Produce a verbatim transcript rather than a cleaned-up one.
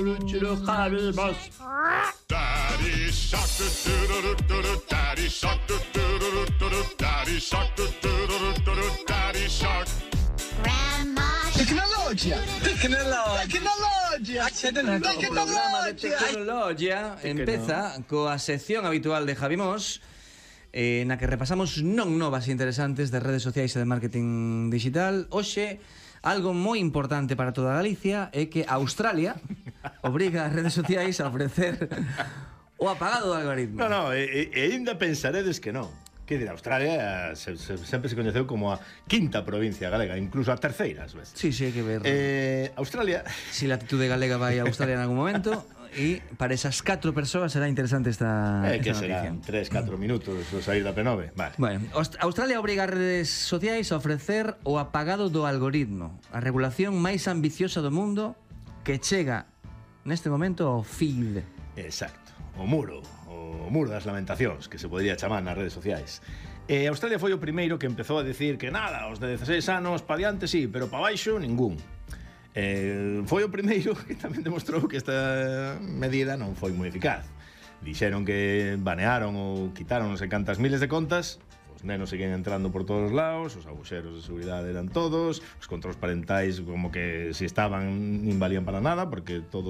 churu churu Javi Mas. Daddy shark, do do do do do, Daddy shark, do do do do do, Daddy shark, do do do do do, Daddy shark. Tecnologia, tecnologia, tecnologia, O programa de tecnología empeza coa sección habitual de Javi Mos, eh, na que repasamos non novas e interesantes de redes sociais e de marketing digital. Hoxe, algo moi importante para toda Galicia é que Australia obriga as redes sociais a ofrecer o apagado do algoritmo. No, no, e, e ainda pensaredes que non. Que dir, Australia se, se, sempre se coñeceu como a quinta provincia galega, incluso a terceira, ás veces. Sí, sí, hai que ver. Eh, Australia... Si la actitude galega vai a Australia en algún momento, e para esas catro persoas será interesante esta, Eh, que esta serán noticia. tres, catro minutos o sair da P nove. Vale. Bueno, Aust- Australia obriga as redes sociais a ofrecer o apagado do algoritmo, a regulación máis ambiciosa do mundo que chega neste momento ao feed. Exacto, o muro, o muro das lamentacións, que se podría chamar nas redes sociais. E Australia foi o primeiro que empezou a dicir que nada, os de dezaseis anos pa diante sí, pero pa baixo ningún. Eh, foi o primeiro que tamén demostrou que esta medida non foi moi eficaz. Dixeron que banearon ou quitaron non sei cantas miles de contas, os nenos siguen entrando por todos os lados, os aguxeros de seguridade eran todos, os controls parentais como que se estaban nin valían para nada, porque todo